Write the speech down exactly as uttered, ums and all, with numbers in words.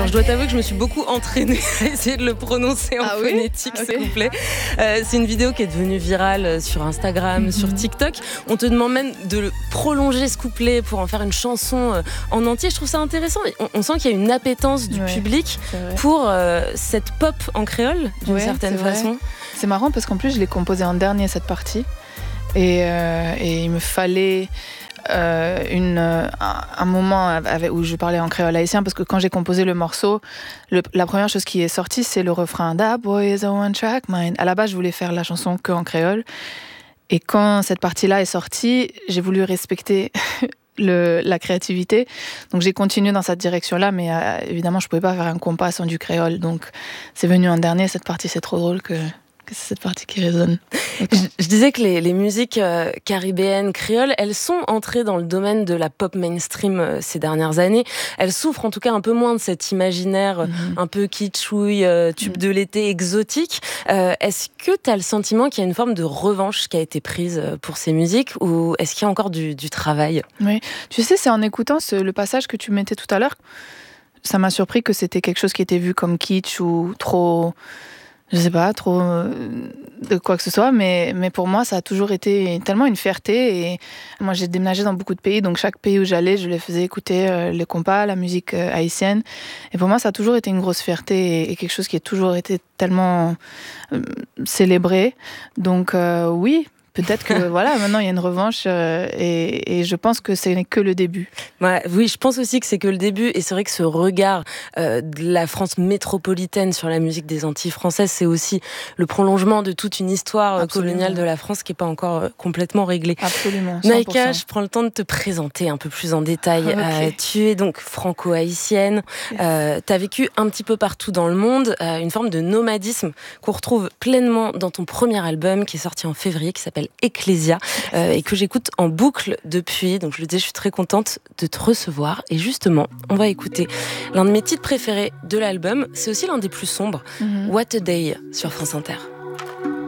je dois t'avouer que je me suis beaucoup entraînée à essayer de le prononcer en ah oui phonétique, okay. ce couplet. Euh, c'est une vidéo qui est devenue virale sur Instagram, mm-hmm. sur TikTok. On te demande même de prolonger ce couplet pour en faire une chanson en entier. Je trouve ça intéressant. On, on sent qu'il y a une appétence du ouais, public pour euh, cette pop en créole, d'une ouais, certaine c'est façon. Vrai. C'est marrant parce qu'en plus, je l'ai composée en dernier, cette partie. Et, euh, et il me fallait euh, une, un, un moment avec, où je parlais en créole haïtien, parce que quand j'ai composé le morceau, le, la première chose qui est sortie, c'est le refrain « That boy is a one-track mind ». À la base, je voulais faire la chanson qu'en créole. Et quand cette partie-là est sortie, j'ai voulu respecter le, la créativité. Donc j'ai continué dans cette direction-là, mais euh, évidemment, je ne pouvais pas faire un compas sans du créole. Donc c'est venu en dernier, cette partie, c'est trop drôle que... c'est cette partie qui résonne. Je, je disais que les, les musiques euh, caribéennes, créoles, elles sont entrées dans le domaine de la pop mainstream euh, ces dernières années. Elles souffrent en tout cas un peu moins de cet imaginaire mm-hmm. un peu kitschouille, euh, tube mm-hmm. de l'été exotique. Euh, est-ce que tu as le sentiment qu'il y a une forme de revanche qui a été prise pour ces musiques, ou est-ce qu'il y a encore du, du travail ? Oui, tu sais, c'est en écoutant ce, le passage que tu mettais tout à l'heure, ça m'a surpris que c'était quelque chose qui était vu comme kitsch ou trop... je sais pas trop de quoi que ce soit, mais, mais pour moi, ça a toujours été tellement une fierté. Et moi, j'ai déménagé dans beaucoup de pays, donc chaque pays où j'allais, je les faisais écouter euh, les compas, la musique euh, haïtienne. Et pour moi, ça a toujours été une grosse fierté et, et quelque chose qui a toujours été tellement euh, célébré. Donc euh, oui, peut-être que voilà, maintenant il y a une revanche euh, et, et je pense que ce n'est que le début. Ouais, oui, je pense aussi que c'est que le début, et c'est vrai que ce regard euh, de la France métropolitaine sur la musique des Antilles françaises, c'est aussi le prolongement de toute une histoire Absolument. coloniale de la France qui n'est pas encore euh, complètement réglée. Absolument. cent pour cent. Naïka, je prends le temps de te présenter un peu plus en détail. Okay. Euh, tu es donc franco-haïtienne, yes. euh, tu as vécu un petit peu partout dans le monde, euh, une forme de nomadisme qu'on retrouve pleinement dans ton premier album qui est sorti en février, qui s'appelle Ecclesia, euh, et que j'écoute en boucle depuis. Donc je le disais, je suis très contente de te recevoir. Et justement, on va écouter l'un de mes titres préférés de l'album. C'est aussi l'un des plus sombres, mm-hmm. What a Day sur France Inter.